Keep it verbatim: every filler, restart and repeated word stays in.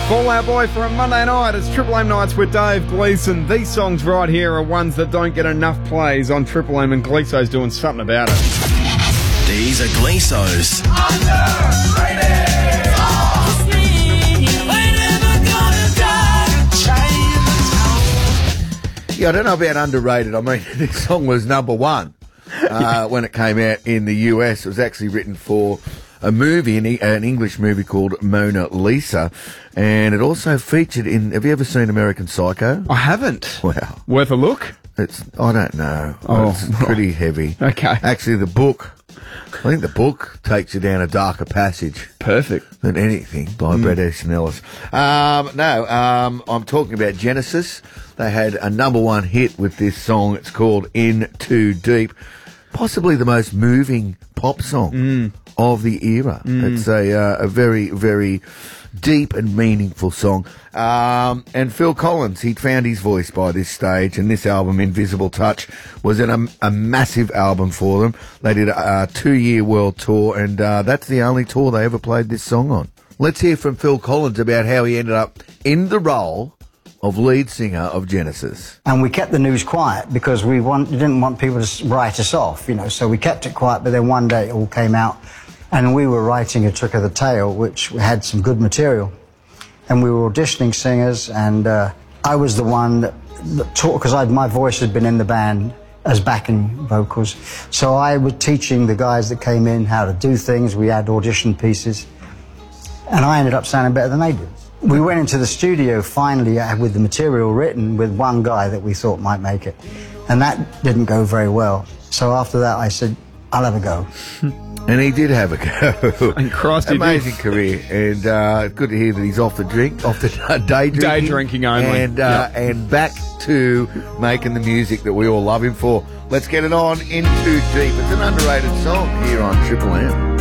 Fallout Boy for a Monday night. It's Triple M Nights with Dave Gleeson. These songs right here are ones that don't get enough plays on Triple M, and Gleeso's doing something about it. These are Gleeso's Underrated. Yeah, I don't know about underrated. I mean, this song was number one uh, when it came out in the U S. It was actually written for a movie, an, an English movie called Mona Lisa, and it also featured in. Have you ever seen American Psycho? I haven't. Wow, Worth a look? it's. I don't know. Oh, it's pretty heavy. Okay. Actually, the book. I think the book takes you down a darker passage Perfect. than anything by Bret Easton Ellis. Um, no, um, I'm talking about Genesis. They had a number one hit with this song. It's called In Too Deep. Possibly the most moving pop song mm. of the era. Mm. It's a, uh, a very, very deep and meaningful song. Um, and Phil Collins, he'd found his voice by this stage, and this album, Invisible Touch, was an, a, a massive album for them. They did a, a two-year world tour, and uh, that's the only tour they ever played this song on. Let's hear from Phil Collins about how he ended up in the role of lead singer of Genesis. And we kept the news quiet because we, want, we didn't want people to write us off, you know, so we kept it quiet, but then one day it all came out, and we were writing A Trick of the Tail, which had some good material. And we were auditioning singers, and uh, I was the one that, that taught, because my voice had been in the band as backing vocals, so I was teaching the guys that came in how to do things. We had audition pieces, and I ended up sounding better than they did. We went into the studio finally uh, with the material written with one guy that we thought might make it, and that didn't go very well. So after that I said, I'll have a go. And he did have a go. And Christ, he amazing did. career, and uh, good to hear that he's off the drink, off the day drinking, Day drinking only. and uh, Yep. and back to making the music that we all love him for. Let's get it on In Too Deep. It's an underrated song here on Triple M.